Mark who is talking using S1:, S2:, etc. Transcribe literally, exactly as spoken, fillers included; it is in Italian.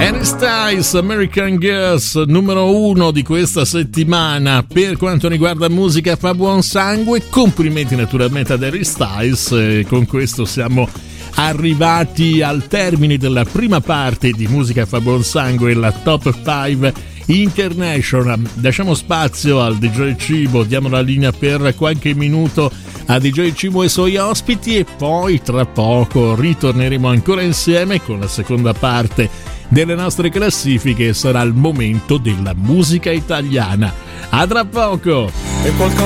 S1: Harry Styles, American Girls, numero uno di questa settimana per quanto riguarda musica fa buon sangue. Complimenti naturalmente ad Harry Styles, e con questo siamo arrivati al termine della prima parte di musica fa buon sangue, la top cinque International. Lasciamo spazio al D J Cibo, diamo la linea per qualche minuto a D J Cibo e i suoi ospiti e poi tra poco ritorneremo ancora insieme con la seconda parte delle nostre classifiche. Sarà il momento della musica italiana. A tra poco.